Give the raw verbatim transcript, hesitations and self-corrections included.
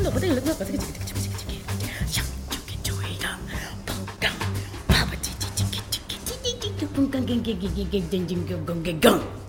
个不对，那个这个这个这个这个这个这个，想就给就一样，碰刚，啪啪叽叽叽叽叽叽叽叽，碰刚给给给给给给给给给给。